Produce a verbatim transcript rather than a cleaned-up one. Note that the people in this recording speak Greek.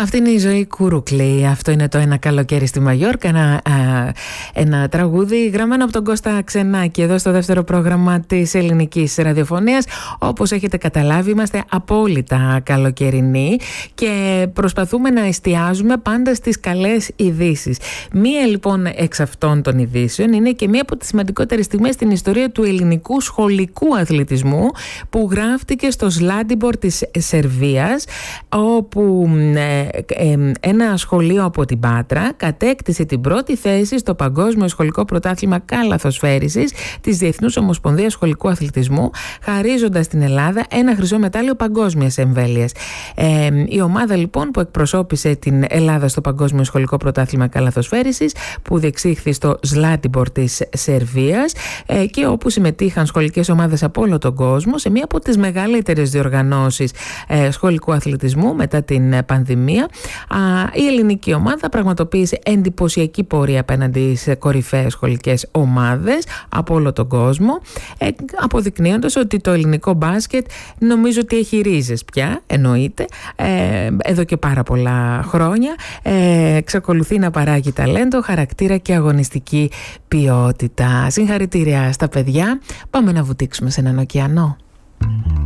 Αυτή είναι η Ζωή Κουρουκλή. Αυτό είναι το «Ένα καλοκαίρι στη Μαγιόρκα». Ένα, α, ένα τραγούδι γραμμένο από τον Κώστα Ξενάκη εδώ στο δεύτερο πρόγραμμα της ελληνικής ραδιοφωνίας. Όπως έχετε καταλάβει, είμαστε απόλυτα καλοκαιρινοί και προσπαθούμε να εστιάζουμε πάντα στις καλές ειδήσεις. Μία λοιπόν εξ αυτών των ειδήσεων είναι και μία από τις σημαντικότερες στιγμές στην ιστορία του ελληνικού σχολικού αθλητισμού, που γράφτηκε στο Σλάντιμπορ της Σερβίας, όπου ε, ε, ένα σχολείο από την Πάτρα κατέκτησε την πρώτη θέση στο Παγκόσμιο Σχολικό Πρωτάθλημα Καλαθοσφαίρισης της Διεθνούς Ομοσπονδίας Σχολικού Αθλητισμού, χαρίζοντας στην Ελλάδα ένα χρυσό μετάλλιο παγκόσμιας εμβέλειας. Ε, η ομάδα λοιπόν που εκπροσώπησε την Ελλάδα στο Παγκόσμιο Σχολικό Πρωτάθλημα Καλαθοσφαίρισης, που διεξήχθη στο Σλάντιμπορ της Σερβίας, ε, και όπου συμμετείχαν σχολικές ομάδες από όλο τον κόσμο σε μία από τις μεγαλύτερες διοργανώσεις ε, σχολικού αθλητισμού μετά την πανδημία. Α, η ελληνική ομάδα πραγματοποίησε εντυπωσιακή πορεία απέναντι σε κορυφαίες σχολικές ομάδες από όλο τον κόσμο, ε, αποδεικνύοντας ότι το ελληνικό μπάσκετ νομίζω ότι έχει ρίζες πια, εννοείται, ε, εδώ και πάρα πολλά χρόνια. Ε, εξακολουθεί να παράγει ταλέντο, χαρακτήρα και αγωνιστική ποιότητα. Συγχαρητήρια στα παιδιά. Πάμε να βουτήξουμε σε έναν ωκεανό.